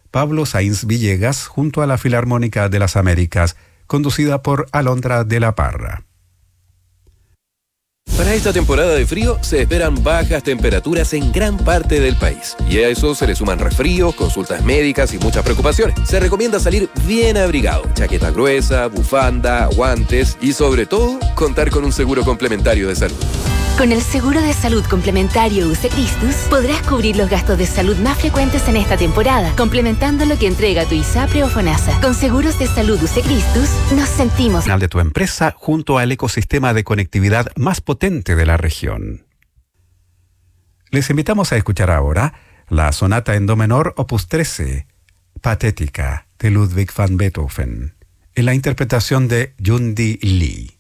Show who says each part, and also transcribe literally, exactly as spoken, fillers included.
Speaker 1: Pablo Sainz Villegas junto a la Filarmónica de las Américas, conducida por Alondra de la Parra.
Speaker 2: Para esta temporada de frío se esperan bajas temperaturas en gran parte del país. Y a eso se le suman resfríos, consultas médicas y muchas preocupaciones. Se recomienda salir bien abrigado, chaqueta gruesa, bufanda, guantes y sobre todo contar con un seguro complementario de salud.
Speaker 3: Con el seguro de salud complementario U C Christus podrás cubrir los gastos de salud más frecuentes en esta temporada, complementando lo que entrega tu ISAPRE o FONASA. Con seguros de salud U C Christus nos sentimos
Speaker 1: de tu empresa junto al ecosistema de conectividad más potente de la región. Les invitamos a escuchar ahora la sonata en do menor opus trece, Patética, de Ludwig van Beethoven, en la interpretación de Yundi Lee.